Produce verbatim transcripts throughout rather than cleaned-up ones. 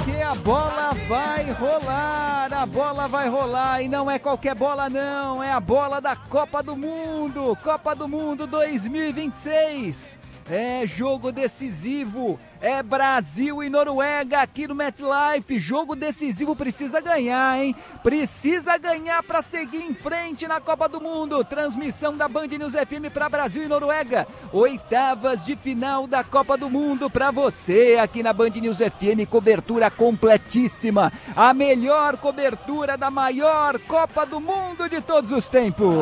porque a bola vai rolar, a bola vai rolar e não é qualquer bola não, é a bola da Copa do Mundo, Copa do Mundo dois mil e vinte e seis. É jogo decisivo, é Brasil e Noruega aqui no MetLife, jogo decisivo, precisa ganhar, hein? Precisa ganhar para seguir em frente na Copa do Mundo. Transmissão da Band News F M para Brasil e Noruega, oitavas de final da Copa do Mundo para você aqui na Band News F M, cobertura completíssima, a melhor cobertura da maior Copa do Mundo de todos os tempos.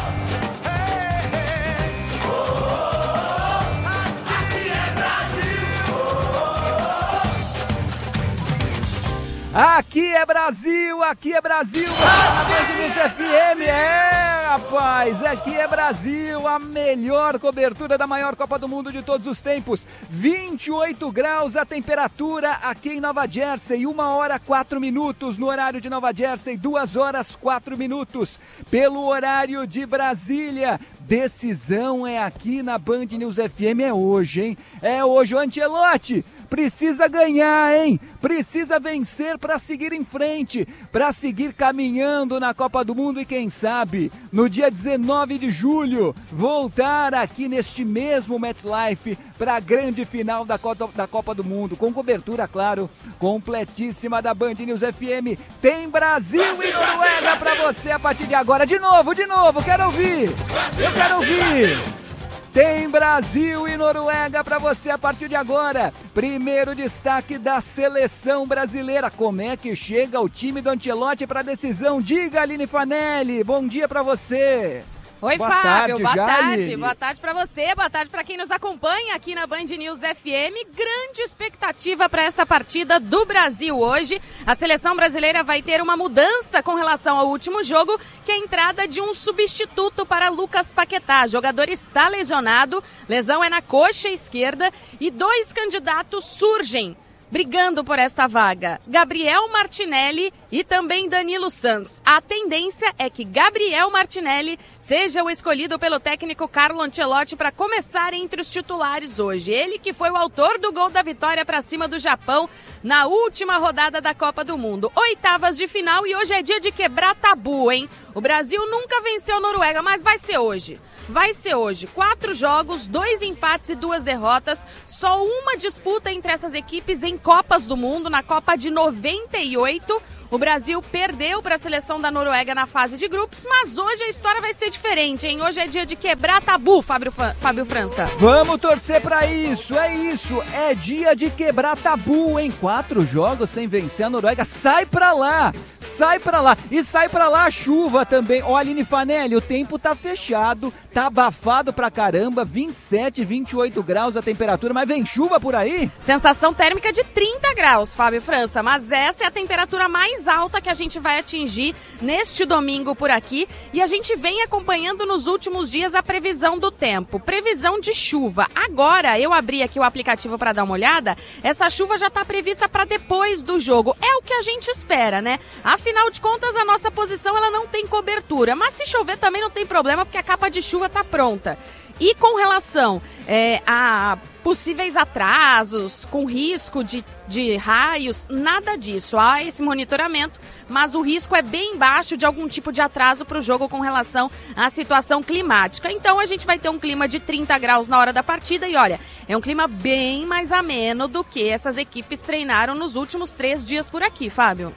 Aqui é Brasil, aqui é Brasil, a Band News F M, é rapaz, aqui é Brasil, a melhor cobertura da maior Copa do Mundo de todos os tempos, vinte e oito graus a temperatura aqui em Nova Jersey, uma hora quatro minutos no horário de Nova Jersey, duas horas quatro minutos pelo horário de Brasília. Decisão é aqui na Band News F M, é hoje, hein? É hoje, o Ancelotti precisa ganhar, hein? Precisa vencer para seguir em frente, para seguir caminhando na Copa do Mundo e quem sabe, no dia dezenove de julho, voltar aqui neste mesmo MetLife para a grande final da Copa, da Copa do Mundo, com cobertura, claro, completíssima da Band News F M. Tem Brasil, Brasil e Noruega para você a partir de agora. De novo, de novo, quero ouvir. Brasil, Eu quero ouvir. Brasil. Tem Brasil e Noruega para você a partir de agora. Primeiro destaque da seleção brasileira. Como é que chega o time do Ancelotti para a decisão? Diga, Aline Fanelli. Bom dia para você. Oi, boa Fábio, tarde, boa já, tarde, Aline. boa tarde pra você, boa tarde pra quem nos acompanha aqui na Band News F M. Grande expectativa para esta partida do Brasil hoje. A seleção brasileira vai ter uma mudança com relação ao último jogo, que é a entrada de um substituto para Lucas Paquetá. O jogador está lesionado, lesão é na coxa esquerda e dois candidatos surgem brigando por esta vaga, Gabriel Martinelli e também Danilo Santos. A tendência é que Gabriel Martinelli seja o escolhido pelo técnico Carlo Ancelotti para começar entre os titulares hoje. Ele que foi o autor do gol da vitória para cima do Japão na última rodada da Copa do Mundo. Oitavas de final e hoje é dia de quebrar tabu, hein? O Brasil nunca venceu a Noruega, mas vai ser hoje. Vai ser hoje. Quatro jogos, dois empates e duas derrotas. Só uma disputa entre essas equipes em Copas do Mundo. Na Copa de noventa e oito, o Brasil perdeu para a seleção da Noruega na fase de grupos, mas hoje a história vai ser diferente, hein? Hoje é dia de quebrar tabu, Fábio, Fábio França. Vamos torcer para isso, é isso. É dia de quebrar tabu, em quatro jogos sem vencer a Noruega. Sai pra lá, sai pra lá. E sai pra lá a chuva também. Ó, Aline Fanelli, o tempo tá fechado, tá abafado pra caramba, vinte e sete, vinte e oito graus a temperatura, mas vem chuva por aí? Sensação térmica de trinta graus, Fábio França, mas essa é a temperatura mais alta que a gente vai atingir neste domingo por aqui e a gente vem acompanhando nos últimos dias a previsão do tempo, previsão de chuva. Agora eu abri aqui o aplicativo para dar uma olhada, essa chuva já está prevista para depois do jogo, é o que a gente espera, né? Afinal de contas a nossa posição ela não tem cobertura, mas se chover também não tem problema porque a capa de chuva está pronta. E com relação é, a possíveis atrasos, com risco de, de raios, nada disso. Há esse monitoramento, mas o risco é bem baixo de algum tipo de atraso para o jogo com relação à situação climática. Então a gente vai ter um clima de trinta graus na hora da partida e olha, é um clima bem mais ameno do que essas equipes treinaram nos últimos três dias por aqui, Fábio.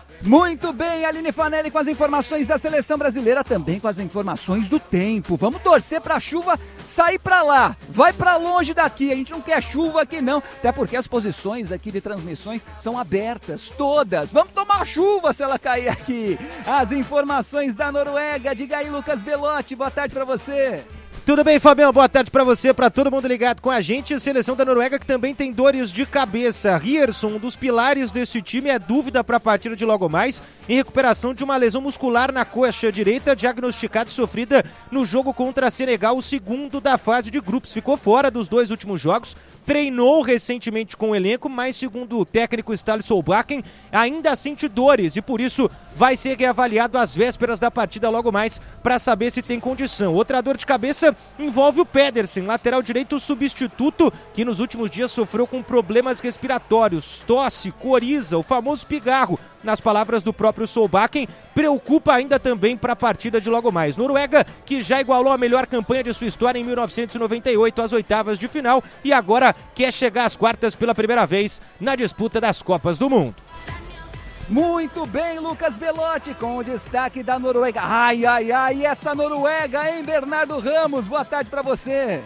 Muito bem, Aline Fanelli com as informações da seleção brasileira, também com as informações do tempo. Vamos torcer pra chuva sair pra lá, vai pra longe daqui, a gente não quer chuva aqui não, até porque as posições aqui de transmissões são abertas, todas. Vamos tomar chuva se ela cair aqui. As informações da Noruega, diga aí, Lucas Belotti, boa tarde pra você. Tudo bem, Fabião? Boa tarde pra você, pra todo mundo ligado com a gente. A seleção da Noruega que também tem dores de cabeça. Rierson, um dos pilares desse time, é dúvida pra partida de logo mais, em recuperação de uma lesão muscular na coxa direita, diagnosticada e sofrida no jogo contra a Senegal, o segundo da fase de grupos. Ficou fora dos dois últimos jogos, treinou recentemente com o elenco, mas segundo o técnico Ståle Solbakken, ainda sente dores e por isso vai ser reavaliado às vésperas da partida logo mais para saber se tem condição. Outra dor de cabeça envolve o Pedersen, lateral direito substituto, que nos últimos dias sofreu com problemas respiratórios, tosse, coriza, o famoso pigarro. Nas palavras do próprio Solbakken, preocupa ainda também para a partida de logo mais. Noruega, que já igualou a melhor campanha de sua história em mil novecentos e noventa e oito, às oitavas de final, e agora quer chegar às quartas pela primeira vez na disputa das Copas do Mundo. Muito bem, Lucas Belotti, com o destaque da Noruega. Ai, ai, ai, essa Noruega, hein, Bernardo Ramos? Boa tarde para você.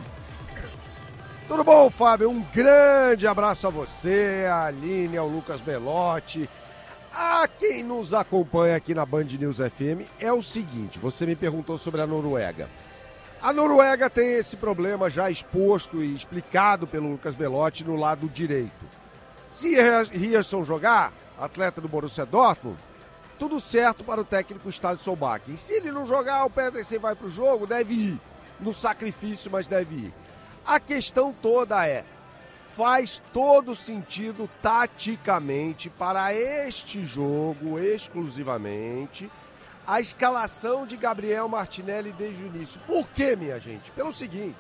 Tudo bom, Fábio? Um grande abraço a você, a Aline, ao Lucas Belotti. A quem nos acompanha aqui na Band News F M, é o seguinte, você me perguntou sobre a Noruega. A Noruega tem esse problema já exposto e explicado pelo Lucas Belotti no lado direito. Se Ryerson jogar, atleta do Borussia Dortmund, tudo certo para o técnico Ståle Solbakken. E se ele não jogar, o Pedersen vai para o jogo, deve ir. No sacrifício, mas deve ir. A questão toda é, faz todo sentido taticamente para este jogo, exclusivamente, a escalação de Gabriel Martinelli desde o início. Por quê, minha gente? Pelo seguinte,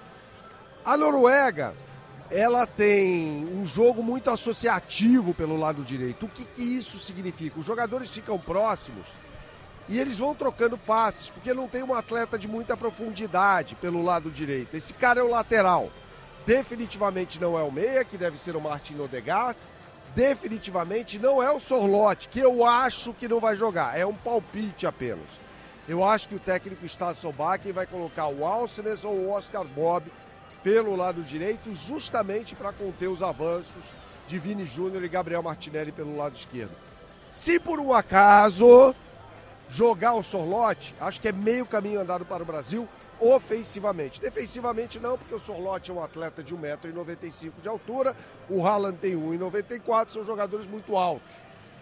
a Noruega, ela tem um jogo muito associativo pelo lado direito. O que, que isso significa? Os jogadores ficam próximos e eles vão trocando passes, porque não tem um atleta de muita profundidade pelo lado direito. Esse cara é o lateral. Definitivamente não é o meia, que deve ser o Martin Odegaard. Definitivamente não é o Sorloth, que eu acho que não vai jogar. É um palpite apenas. Eu acho que o técnico Ståle Solbakken vai colocar o Alcenes ou o Oscar Bob pelo lado direito, justamente para conter os avanços de Vini Júnior e Gabriel Martinelli pelo lado esquerdo. Se por um acaso jogar o Sorloth, acho que é meio caminho andado para o Brasil, ofensivamente. Defensivamente não, porque o Sorloth é um atleta de um metro e noventa e cinco de altura, o Haaland tem um metro e noventa e quatro, são jogadores muito altos.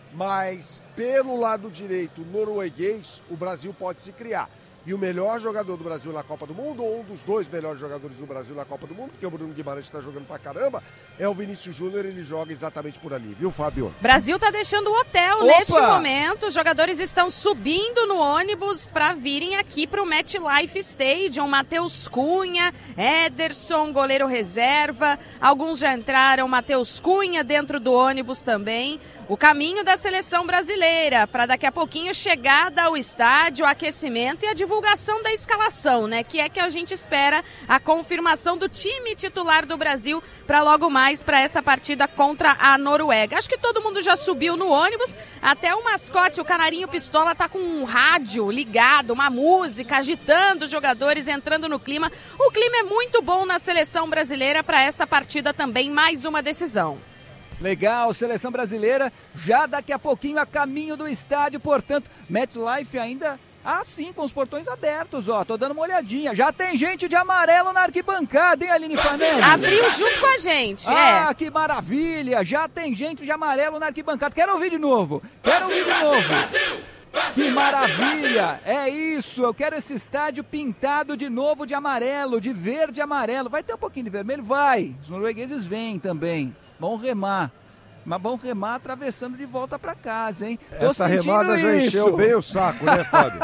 Mas pelo lado direito norueguês, o Brasil pode se criar. E o melhor jogador do Brasil na Copa do Mundo, ou um dos dois melhores jogadores do Brasil na Copa do Mundo, porque o Bruno Guimarães está jogando pra caramba, é o Vinícius Júnior, ele joga exatamente por ali, viu, Fábio? Brasil tá deixando o hotel. Opa! Neste momento. Os jogadores estão subindo no ônibus para virem aqui pro MetLife Stadium. Matheus Cunha, Ederson, goleiro reserva, alguns já entraram, Matheus Cunha dentro do ônibus também. O caminho da seleção brasileira, para daqui a pouquinho chegada ao estádio, aquecimento e a divulgação da escalação, né? Que é que a gente espera a confirmação do time titular do Brasil para logo mais para essa partida contra a Noruega. Acho que todo mundo já subiu no ônibus, até o mascote, o Canarinho Pistola, tá com um rádio ligado, uma música, agitando os jogadores, entrando no clima. O clima é muito bom na seleção brasileira para essa partida também, mais uma decisão. Legal, seleção brasileira já daqui a pouquinho a caminho do estádio, portanto, MetLife ainda assim com os portões abertos, ó, tô dando uma olhadinha, já tem gente de amarelo na arquibancada, hein, Aline Fernandes? Abriu junto com a gente, ah, é. que maravilha, já tem gente de amarelo na arquibancada, quero ouvir de novo, quero ouvir de novo. Que maravilha, é isso, eu quero esse estádio pintado de novo de amarelo, de verde e amarelo, vai ter um pouquinho de vermelho? Vai, os noruegueses vêm também. Vão remar, mas vão remar atravessando de volta para casa, hein? Tô Essa remada já isso. encheu bem o saco, né, Fábio?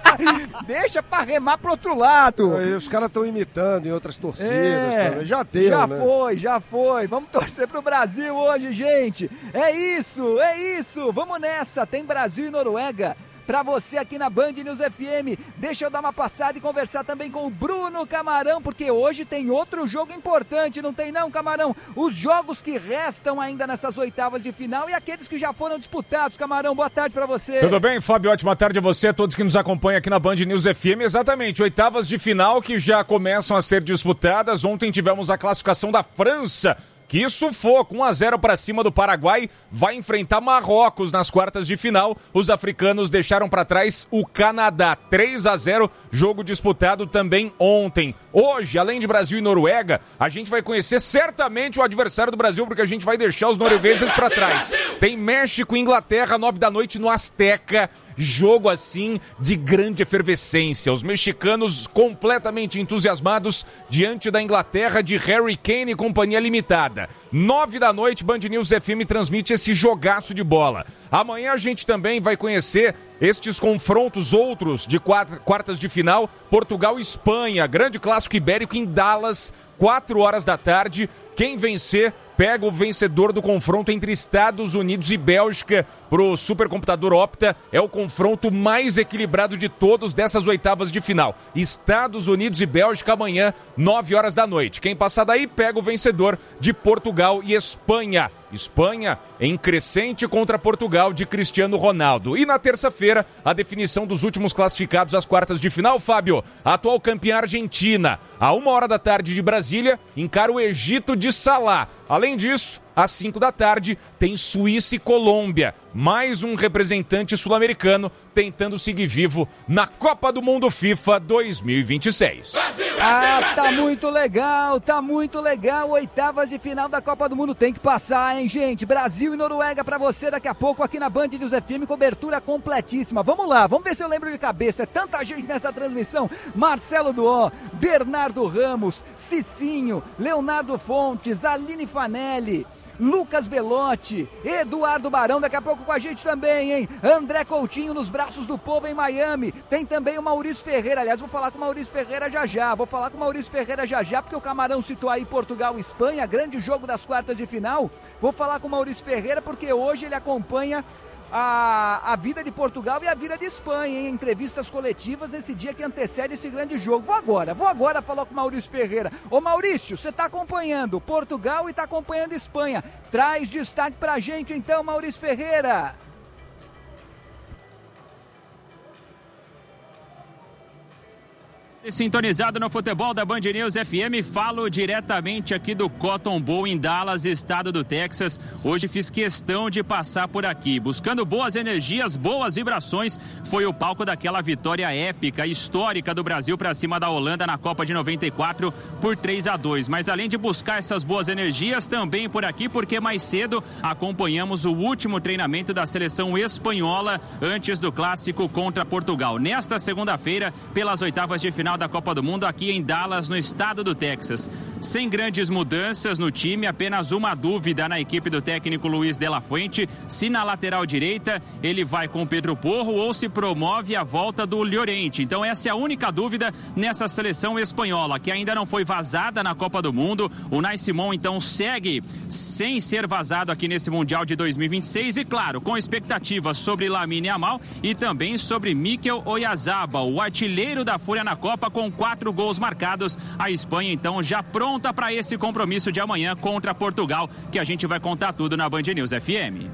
Deixa para remar pro outro lado. Aí, os caras estão imitando em outras torcidas, é, também. Já deu, Já né? foi, já foi. Vamos torcer pro Brasil hoje, gente. É isso, é isso. Vamos nessa. Tem Brasil e Noruega. Pra você aqui na Band News F M, deixa eu dar uma passada e conversar também com o Bruno Camarão, porque hoje tem outro jogo importante, não tem não, Camarão? Os jogos que restam ainda nessas oitavas de final e aqueles que já foram disputados, Camarão, boa tarde pra você. Tudo bem, Fábio? Ótima tarde a você, a todos que nos acompanham aqui na Band News F M. Exatamente, oitavas de final que já começam a ser disputadas. Ontem tivemos a classificação da França, que sufoco, um a zero para cima do Paraguai, vai enfrentar Marrocos nas quartas de final. Os africanos deixaram para trás o Canadá, três a zero, jogo disputado também ontem. Hoje, além de Brasil e Noruega, a gente vai conhecer certamente o adversário do Brasil, porque a gente vai deixar os noruegueses para trás. Tem México e Inglaterra, nove da noite no Azteca. jogo assim de grande efervescência. Os mexicanos completamente entusiasmados diante da Inglaterra de Harry Kane e companhia limitada. Nove da noite, Band News F M transmite esse jogaço de bola. Amanhã a gente também vai conhecer estes confrontos outros de quartas de final, Portugal e Espanha, grande clássico ibérico em Dallas, quatro horas da tarde. Quem vencer pega o vencedor do confronto entre Estados Unidos e Bélgica. Pro supercomputador Opta, é o confronto mais equilibrado de todos dessas oitavas de final. Estados Unidos e Bélgica amanhã, nove horas da noite. Quem passar daí pega o vencedor de Portugal e Espanha. Espanha em crescente contra Portugal de Cristiano Ronaldo. E na terça-feira, a definição dos últimos classificados às quartas de final, Fábio. A atual campeã Argentina, a uma hora da tarde de Brasília, encara o Egito de Salah. Além disso, às cinco da tarde, tem Suíça e Colômbia. Mais um representante sul-americano tentando seguir vivo na Copa do Mundo FIFA dois mil e vinte e seis. Brasil, Brasil, ah, tá Brasil. Muito legal, tá muito legal. Oitavas de final da Copa do Mundo tem que passar, hein, gente? Brasil e Noruega pra você daqui a pouco aqui na Band News F M, cobertura completíssima. Vamos lá, vamos ver se eu lembro de cabeça. É tanta gente nessa transmissão. Marcelo Duó, Bernardo Ramos, Cicinho, Leonardo Fontes, Aline Fanelli, Lucas Belotti, Eduardo Barão, daqui a pouco com a gente também, hein? André Coutinho nos braços do povo em Miami. Tem também o Maurício Ferreira, aliás, vou falar com o Maurício Ferreira já já, vou falar com o Maurício Ferreira já já, porque o Camarão citou aí Portugal e Espanha, grande jogo das quartas de final. Vou falar com o Maurício Ferreira porque hoje ele acompanha A, a vida de Portugal e a vida de Espanha, em entrevistas coletivas nesse dia que antecede esse grande jogo. Vou agora, vou agora falar com o Maurício Ferreira. Ô Maurício, você está acompanhando Portugal e está acompanhando Espanha. Traz destaque pra gente então, Maurício Ferreira. Sintonizado no futebol da Band News F M, falo diretamente aqui do Cotton Bowl em Dallas, estado do Texas. Hoje fiz questão de passar por aqui, buscando boas energias, boas vibrações. Foi o palco daquela vitória épica, histórica do Brasil para cima da Holanda na Copa de noventa e quatro por três a dois. Mas além de buscar essas boas energias, também por aqui, porque mais cedo acompanhamos o último treinamento da seleção espanhola antes do clássico contra Portugal. Nesta segunda-feira, pelas oitavas de final da Copa do Mundo aqui em Dallas, no estado do Texas. Sem grandes mudanças no time, apenas uma dúvida na equipe do técnico Luiz de la Fuente, se na lateral direita ele vai com Pedro Porro ou se promove a volta do Llorente. Então essa é a única dúvida nessa seleção espanhola, que ainda não foi vazada na Copa do Mundo. O Unai Simón então segue sem ser vazado aqui nesse Mundial de dois mil e vinte e seis e claro, com expectativas sobre Lamine Yamal e também sobre Mikel Oyarzabal, o artilheiro da Fúria na Copa, com quatro gols marcados. A Espanha então já pronta para esse compromisso de amanhã contra Portugal, que a gente vai contar tudo na Band News F M.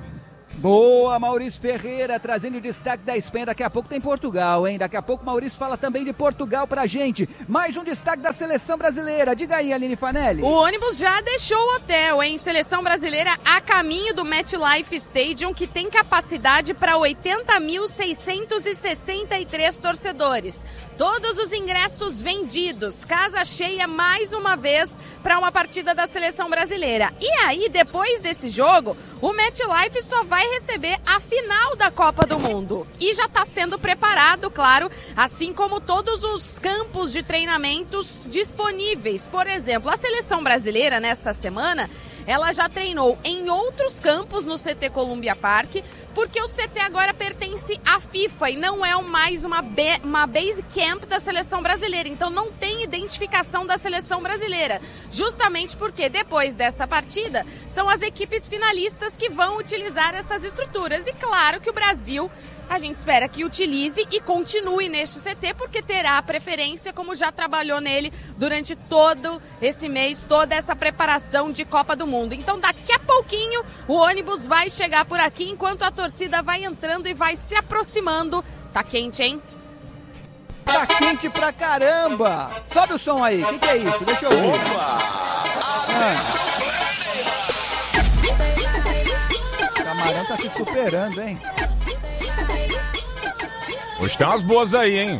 Boa, Maurício Ferreira, trazendo o destaque da Espanha. Daqui a pouco tem Portugal, hein? Daqui a pouco o Maurício fala também de Portugal pra gente. Mais um destaque da seleção brasileira. Diga aí, Aline Fanelli. O ônibus já deixou o hotel, hein? Seleção brasileira a caminho do MetLife Stadium, que tem capacidade para oitenta mil seiscentos e sessenta e três torcedores. Todos os ingressos vendidos, casa cheia mais uma vez para uma partida da seleção brasileira. E aí, depois desse jogo, o MetLife só vai receber a final da Copa do Mundo. E já está sendo preparado, claro, assim como todos os campos de treinamentos disponíveis. Por exemplo, a seleção brasileira, nesta semana, ela já treinou em outros campos no C T Columbia Park, porque o C T agora pertence à FIFA e não é mais uma, be- uma base camp da seleção brasileira. Então não tem identificação da seleção brasileira. Justamente porque depois desta partida são as equipes finalistas que vão utilizar estas estruturas. E claro que o Brasil, a gente espera que utilize e continue neste C T, porque terá a preferência, como já trabalhou nele durante todo esse mês, toda essa preparação de Copa do Mundo. Então daqui a pouquinho o ônibus vai chegar por aqui, enquanto a torcida vai entrando e vai se aproximando. Tá quente, hein? Tá quente pra caramba! Sobe o som aí, o que, que é isso? Deixa eu ouvir. Ah. O Camarão tá se superando, hein? Hoje tem umas boas aí, hein?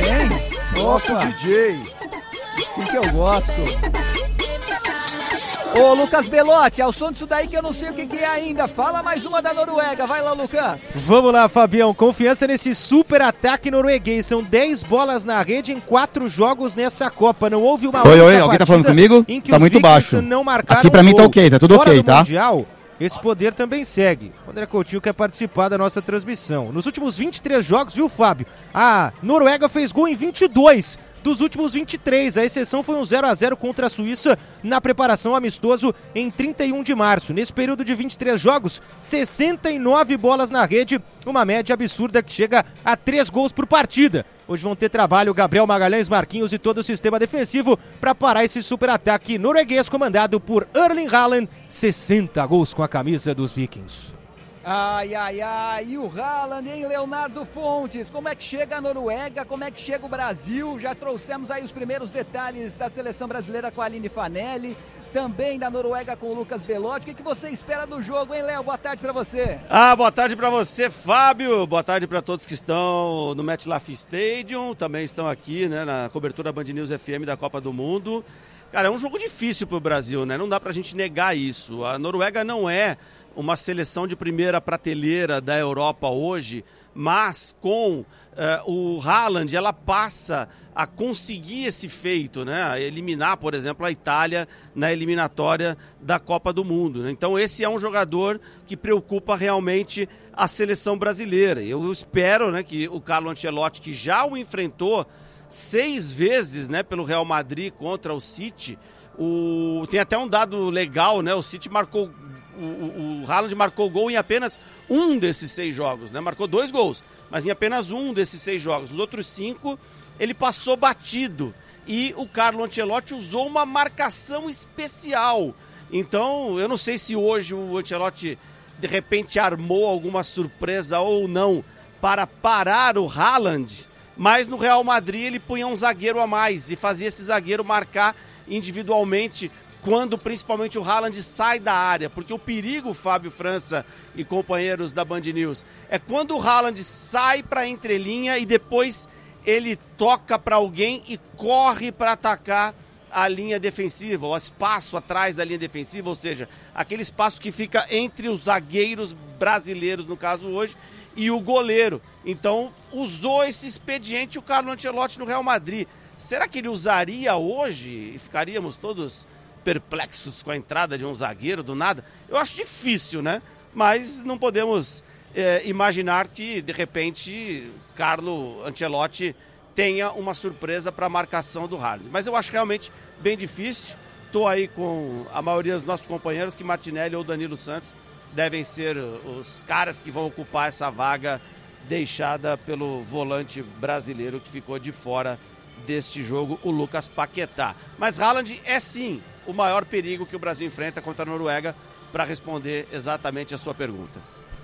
Tem? Nosso D J. Sim que eu gosto. Ô, Lucas Belotti, ao som disso daí que eu não sei o que, que é ainda. Fala mais uma da Noruega. Vai lá, Lucas. Vamos lá, Fabião. Confiança nesse super ataque norueguês. São dez bolas na rede em quatro jogos nessa Copa. Não houve uma Oi, oi, alguém tá falando comigo? Tá muito baixo. Não marcaram aqui pra mim gol. tá ok, tá tudo Fora ok, do tá? Mundial, esse poder também segue. O André Coutinho quer participar da nossa transmissão. Nos últimos vinte e três jogos, viu, Fábio? A Noruega fez gol em vinte e dois dos últimos vinte e três. A exceção foi um zero a zero contra a Suíça na preparação amistoso em trinta e um de março. Nesse período de vinte e três jogos, sessenta e nove bolas na rede, uma média absurda que chega a três gols por partida. Hoje vão ter trabalho Gabriel Magalhães, Marquinhos e todo o sistema defensivo para parar esse super ataque norueguês comandado por Erling Haaland. sessenta gols com a camisa dos Vikings. Ai, ai, ai, e o Haaland, hein, Leonardo Fontes? Como é que chega a Noruega? Como é que chega o Brasil? Já trouxemos aí os primeiros detalhes da seleção brasileira com a Aline Fanelli, também da Noruega com o Lucas Belotti. O que, que você espera do jogo, hein, Léo? Boa tarde pra você. Ah, boa tarde pra você, Fábio. Boa tarde pra todos que estão no MetLife Stadium, também estão aqui, né, na cobertura Band News F M da Copa do Mundo. Cara, é um jogo difícil pro Brasil, né? Não dá pra gente negar isso. A Noruega não é uma seleção de primeira prateleira da Europa hoje, mas com uh, o Haaland ela passa a conseguir esse feito, né? A eliminar, por exemplo, a Itália na eliminatória da Copa do Mundo, né? Então esse é um jogador que preocupa realmente a seleção brasileira. Eu espero, né, que o Carlo Ancelotti, que já o enfrentou seis vezes, né, pelo Real Madrid contra o City, o... tem até um dado legal, né? O City marcou O, o, o Haaland marcou gol em apenas um desses seis jogos, né? Marcou dois gols, mas em apenas um desses seis jogos. Os outros cinco, ele passou batido. E o Carlo Ancelotti usou uma marcação especial. Então, eu não sei se hoje o Ancelotti, de repente, armou alguma surpresa ou não para parar o Haaland, mas no Real Madrid ele punha um zagueiro a mais e fazia esse zagueiro marcar individualmente quando principalmente o Haaland sai da área, porque o perigo, Fábio França e companheiros da Band News, é quando o Haaland sai para a entrelinha e depois ele toca para alguém e corre para atacar a linha defensiva, o espaço atrás da linha defensiva, ou seja, aquele espaço que fica entre os zagueiros brasileiros, no caso hoje, e o goleiro. Então, usou esse expediente o Carlo Ancelotti no Real Madrid. Será que ele usaria hoje e ficaríamos todos perplexos com a entrada de um zagueiro do nada? Eu acho difícil, né? Mas não podemos é, imaginar que, de repente, Carlo Ancelotti tenha uma surpresa para a marcação do Haaland. Mas eu acho realmente bem difícil. Estou aí com a maioria dos nossos companheiros que Martinelli ou Danilo Santos devem ser os caras que vão ocupar essa vaga deixada pelo volante brasileiro que ficou de fora deste jogo, o Lucas Paquetá. Mas Haaland é sim o maior perigo que o Brasil enfrenta contra a Noruega, para responder exatamente a sua pergunta.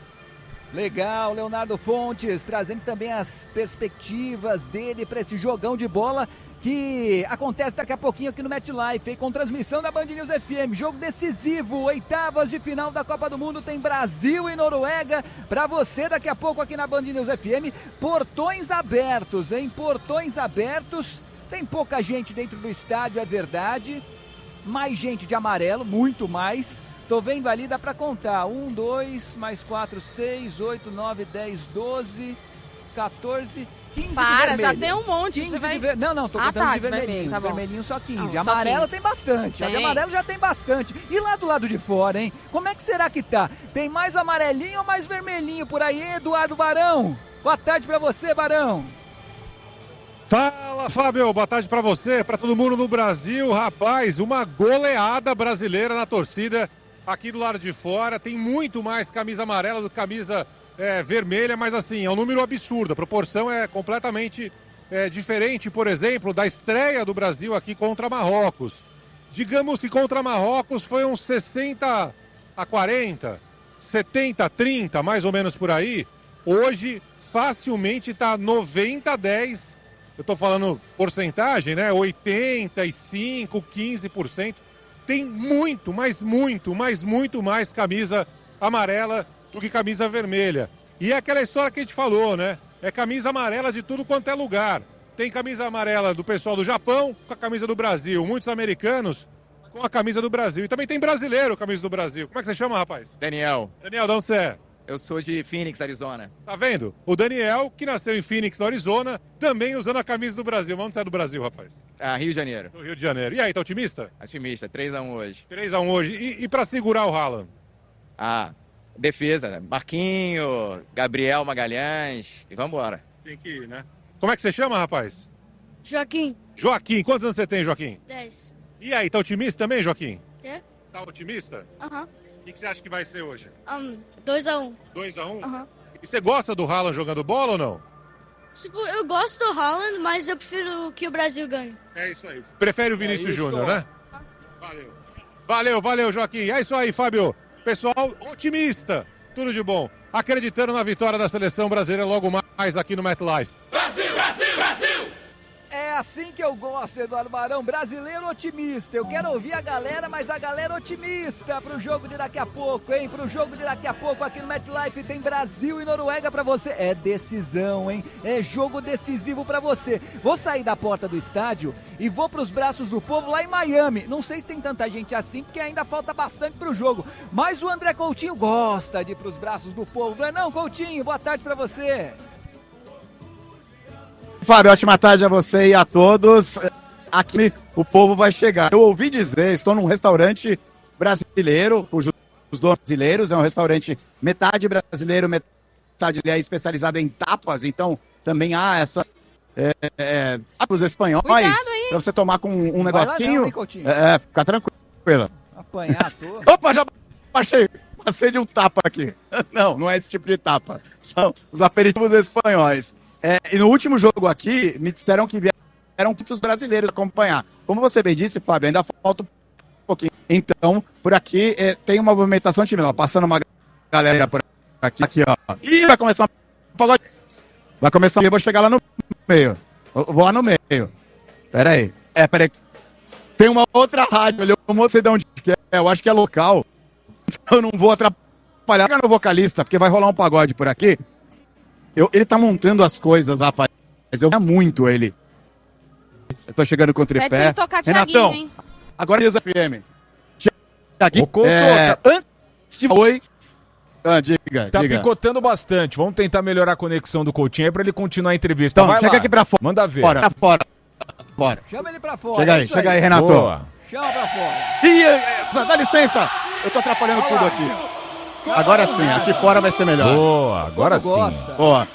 Legal, Leonardo Fontes, trazendo também as perspectivas dele para esse jogão de bola que acontece daqui a pouquinho aqui no MetLife, hein, com transmissão da Band News F M. Jogo decisivo, oitavas de final da Copa do Mundo, tem Brasil e Noruega para você daqui a pouco aqui na Band News F M. Portões abertos, hein? Portões abertos. Tem pouca gente dentro do estádio, é verdade. Mais gente de amarelo, muito mais. Tô vendo ali, dá pra contar. Um, dois, mais quatro, seis, oito, nove, dez, doze, quatorze, quinze Para, de vermelho. já tem um monte. quinze Você vai... de ver... Não, não, tô ah, contando tá, de vermelhinho. vermelho, tá bom. Vermelhinho só quinze. Não, Amarelo só quinze. tem bastante. Tem. A de amarelo já tem bastante. E lá do lado de fora, hein? Como é que será que tá? Tem mais amarelinho ou mais vermelhinho por aí, Eduardo Barão? Boa tarde pra você, Barão. Fala, Fábio, boa tarde pra você, pra todo mundo no Brasil. Rapaz, uma goleada brasileira na torcida aqui do lado de fora. Tem muito mais camisa amarela do que camisa é, vermelha, mas assim, é um número absurdo. A proporção é completamente é, diferente, por exemplo, da estreia do Brasil aqui contra Marrocos. Digamos que contra Marrocos foi uns sessenta a quarenta, setenta a trinta, mais ou menos por aí. Hoje, facilmente está noventa a dez. Eu estou falando porcentagem, né? oitenta e cinco, quinze por cento. Tem muito, mas muito, mas muito mais camisa amarela do que camisa vermelha. E é aquela história que a gente falou, né? É camisa amarela de tudo quanto é lugar. Tem camisa amarela do pessoal do Japão com a camisa do Brasil. Muitos americanos com a camisa do Brasil. E também tem brasileiro com a camisa do Brasil. Como é que você chama, rapaz? Daniel. Daniel, de onde você é? Eu sou de Phoenix, Arizona. Tá vendo? O Daniel, que nasceu em Phoenix, Arizona, também usando a camisa do Brasil. Onde você é do Brasil, rapaz? Ah, Rio de Janeiro. Do Rio de Janeiro. E aí, tá otimista? Otimista, três a um hoje. três a um hoje. E, e pra segurar o Haaland? Ah, defesa. Marquinho, Gabriel Magalhães e vambora. Tem que ir, né? Como é que você chama, rapaz? Joaquim. Joaquim. Quantos anos você tem, Joaquim? dez. E aí, tá otimista também, Joaquim? Quê? Tá otimista? Aham. O que, que você acha que vai ser hoje? Um, dois a um. dois a um? Aham. E você gosta do Haaland jogando bola ou não? Tipo, eu gosto do Haaland, mas eu prefiro que o Brasil ganhe. É isso aí. Prefere o Vinícius É isso. Júnior, né? Valeu. Valeu, valeu, Joaquim. É isso aí, Fábio. Pessoal otimista. Tudo de bom. Acreditando na vitória da seleção brasileira logo mais aqui no MetLife. Brasil, Brasil, Brasil! É assim que eu gosto, Eduardo Barão, brasileiro otimista. Eu quero ouvir a galera, mas a galera otimista pro jogo de daqui a pouco, hein? Pro jogo de daqui a pouco aqui no MetLife tem Brasil e Noruega pra você. É decisão, hein? É jogo decisivo pra você. Vou sair da porta do estádio e vou pros braços do povo lá em Miami. Não sei se tem tanta gente assim, porque ainda falta bastante pro jogo. Mas o André Coutinho gosta de ir pros braços do povo. Não é não, Coutinho? Boa tarde pra você. Fábio, ótima tarde a você e a todos. Aqui o povo vai chegar. Eu ouvi dizer, estou num restaurante brasileiro, os dois brasileiros, é um restaurante metade brasileiro, metade é especializado em tapas, então também há essas é, é, tapas espanhóis para você tomar com um negocinho. Não, hein, é, fica tranquilo. Apanhar, tô. Opa, já passei, passei de um tapa aqui. Não, não é esse tipo de tapa. São os aperitivos espanhóis. É, e no último jogo aqui, me disseram que vieram muitos brasileiros acompanhar. Como você bem disse, Fábio, ainda falta um pouquinho. Então, por aqui é, tem uma movimentação tímida. Passando uma galera por aqui. Aqui, ó. Ih, vai começar um pagode. Vai começar um... Eu vou chegar lá no meio. Eu vou lá no meio. Pera aí. É, pera aí. Tem uma outra rádio. Eu não sei de onde que é. Eu acho que é local. Eu não vou atrapalhar no vocalista, porque vai rolar um pagode por aqui. Eu, ele tá montando as coisas, rapaz. Eu amo muito ele. Eu tô chegando com o tripé. Pede pra ele tocar Renatão, Thiaguinho, hein? agora News F M. Thiaguinho, Couto, é, tá- antes de... Oi. Ah, diga, Tá diga. picotando bastante. Vamos tentar melhorar a conexão do Coutinho aí pra ele continuar a entrevista. Então, Vai chega lá. aqui pra fora. Manda ver. Fora, pra fora. Bora. Chama ele pra fora. Chega é aí, isso chega aí, Renato. Boa. Chama pra fora. Ih, essa, dá licença. Eu tô atrapalhando tudo aqui. Agora sim, aqui fora vai ser melhor. Boa, agora sim. Ó,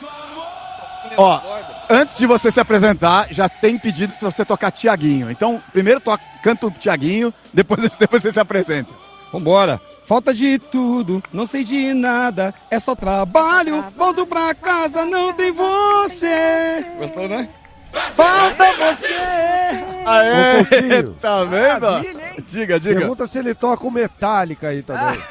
ó, antes de você se apresentar, já tem pedidos pra você tocar Thiaguinho. Então, primeiro toca, canta o Thiaguinho, depois, depois você se apresenta. Vambora. Falta de tudo, não sei de nada, é só trabalho, volto pra casa, não tem você. Gostou, né? Falta você! Aê, Ô, Coutinho. tá vendo? Maravilha, hein? Diga, diga. Pergunta se ele toca o Metallica aí também.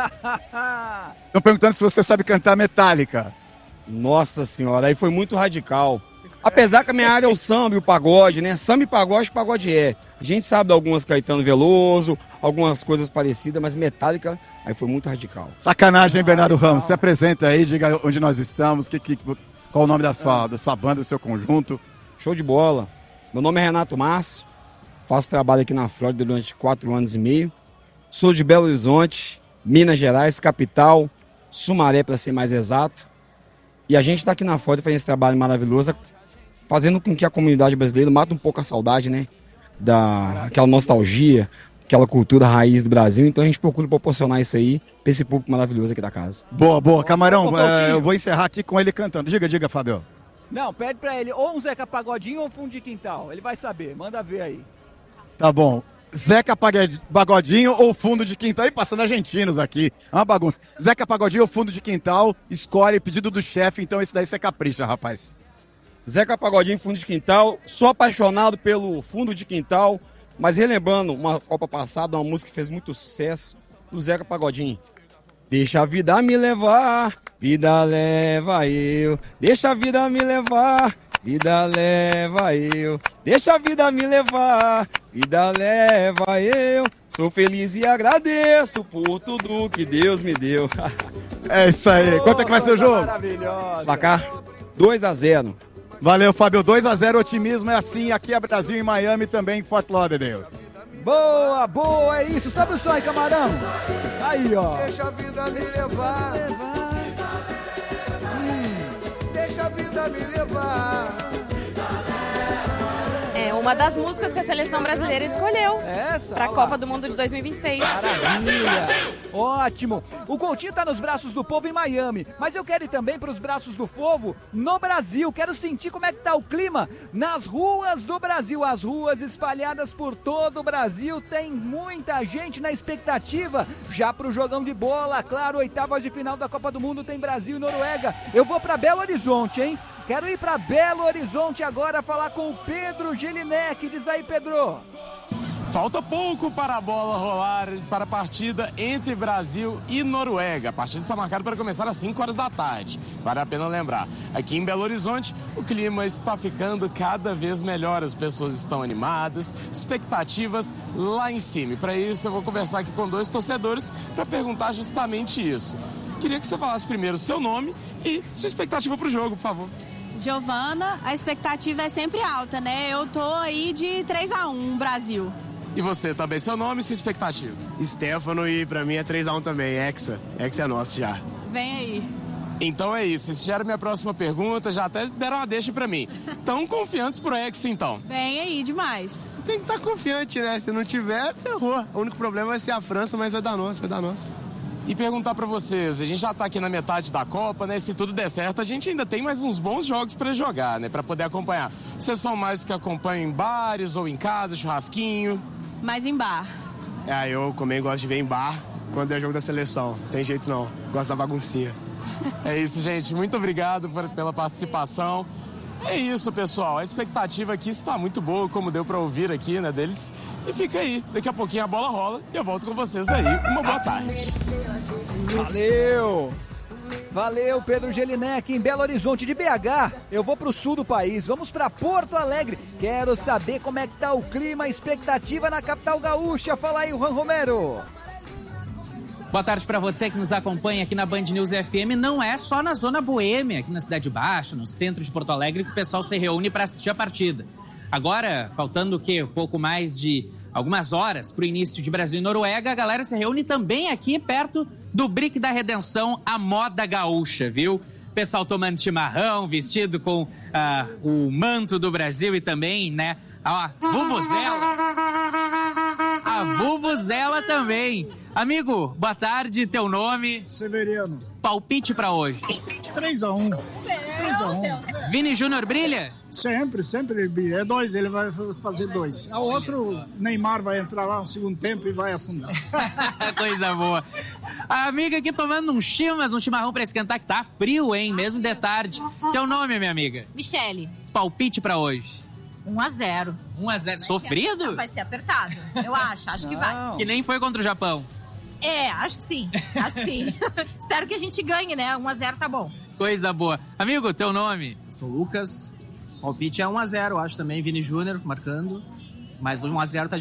Estão perguntando se você sabe cantar Metallica. Nossa senhora, aí foi muito radical. Apesar que a minha área é o samba e o pagode, né? Samba e pagode, pagode é. A gente sabe de algumas Caetano Veloso, algumas coisas parecidas, mas Metallica, aí foi muito radical. Sacanagem, hein, Bernardo Ramos? Se apresenta aí, diga onde nós estamos, que, que, qual o nome da sua, da sua banda, do seu conjunto. Show de bola. Meu nome é Renato Márcio, faço trabalho aqui na Flórida durante quatro anos e meio. Sou de Belo Horizonte, Minas Gerais, capital, Sumaré para ser mais exato. E a gente está aqui na Flórida fazendo esse trabalho maravilhoso, fazendo com que a comunidade brasileira mate um pouco a saudade, né? Da, aquela nostalgia, aquela cultura raiz do Brasil. Então a gente procura proporcionar isso aí para esse público maravilhoso aqui da casa. Boa, boa. Camarão, Ô, é, Coutinho. eu vou encerrar aqui com ele cantando. Diga, diga, Fábio. Não, pede pra ele ou um Zeca Pagodinho ou um fundo de quintal. Ele vai saber, manda ver aí. Tá bom. Zeca Pagod- Pagodinho ou fundo de quintal? Aí passando argentinos aqui. É uma bagunça. Zeca Pagodinho ou fundo de quintal? Escolhe, pedido do chefe, então esse daí você capricha, rapaz. Zeca Pagodinho, fundo de quintal. Sou apaixonado pelo fundo de quintal, mas relembrando uma Copa passada, uma música que fez muito sucesso, do Zeca Pagodinho. Deixa a vida me levar, vida leva eu. Deixa a vida me levar, vida leva eu. Deixa a vida me levar, vida leva eu. Sou feliz e agradeço por tudo que Deus me deu. É isso aí. Quanto é que vai ser o jogo? Maravilhosa. Placar dois a zero. Valeu, Fábio. dois a zero, otimismo é assim. Aqui é Brasil, em Miami, também em Fort Lauderdale. Boa, boa, é isso. Sabe o som aí, camarão? Aí, ó. Deixa a vida me levar. Hum, deixa a vida me levar. É uma das músicas que a seleção brasileira escolheu para a Copa do Mundo de dois mil e vinte e seis. Maravilha! Ótimo! O Coutinho tá nos braços do povo em Miami, mas eu quero ir também para os braços do povo no Brasil. Quero sentir como é que tá o clima nas ruas do Brasil. As ruas espalhadas por todo o Brasil. Tem muita gente na expectativa já pro jogão de bola. Claro, oitavas de final da Copa do Mundo tem Brasil e Noruega. Eu vou para Belo Horizonte, hein? Quero ir para Belo Horizonte agora falar com o Pedro Gelinek. Diz aí, Pedro. Falta pouco para a bola rolar para a partida entre Brasil e Noruega. A partida está marcada para começar às cinco horas da tarde. Vale a pena lembrar. Aqui em Belo Horizonte, o clima está ficando cada vez melhor. As pessoas estão animadas, expectativas lá em cima. E para isso eu vou conversar aqui com dois torcedores para perguntar justamente isso. Queria que você falasse primeiro o seu nome e sua expectativa para o jogo, por favor. Giovana, a expectativa é sempre alta, né? Eu tô aí de três a um Brasil. E você também, seu nome e sua expectativa? Stefano, e pra mim é três a um também, Hexa. Hexa é nosso já. Vem aí. Então é isso, essa já era a minha próxima pergunta, já até deram uma deixa pra mim. Tão confiantes pro Hexa, então? Vem aí, demais. Tem que estar confiante, né? Se não tiver, ferrou. O único problema vai ser a França, mas vai dar nosso, vai dar nosso. E perguntar pra vocês, a gente já tá aqui na metade da Copa, né? Se tudo der certo, a gente ainda tem mais uns bons jogos pra jogar, né? Pra poder acompanhar. Vocês são mais que acompanham em bares ou em casa, churrasquinho? Mais em bar. É, eu também gosto de ver em bar quando é jogo da seleção. Tem jeito não, gosto da baguncinha. É isso, gente. Muito obrigado por, pela participação. É isso, pessoal. A expectativa aqui está muito boa, como deu pra ouvir aqui, né, deles. E fica aí. Daqui a pouquinho a bola rola e eu volto com vocês aí. Uma boa tarde. Valeu! Valeu, Pedro Gelinek, em Belo Horizonte. De B H, eu vou pro sul do país. Vamos pra Porto Alegre. Quero saber como é que tá o clima, a expectativa na capital gaúcha. Fala aí, Juan Romero. Boa tarde para você que nos acompanha aqui na Band News F M. Não é só na Zona Boêmia, aqui na Cidade Baixa, no centro de Porto Alegre, que o pessoal se reúne para assistir a partida. Agora, faltando o quê? Um pouco mais de algumas horas para o início de Brasil e Noruega, a galera se reúne também aqui perto do Brick da Redenção, a moda gaúcha, viu? Pessoal tomando chimarrão, vestido com uh, o manto do Brasil e também, né, a vuvuzela. A vuvuzela também. Amigo, boa tarde, teu nome? Severiano. Palpite pra hoje. três a um. três a um. Vini Júnior brilha? Sempre, sempre ele brilha. É dois, ele vai fazer dois. A outro, Neymar vai entrar lá no segundo tempo e vai afundar. Coisa boa. A amiga aqui tomando um chimas, um chimarrão pra esquentar, que tá frio, hein? Mesmo de tarde. Teu nome, minha amiga? Michele. Palpite pra hoje. um a zero. um a zero. Sofrido? Não, vai ser apertado. Eu acho, acho que vai. Que nem foi contra o Japão. É, acho que sim. Acho que sim. Espero que a gente ganhe, né? um a zero tá bom. Coisa boa. Amigo, teu nome? Sou Lucas. Palpite é um a zero, acho também. Vini Júnior marcando. Mas um a zero tá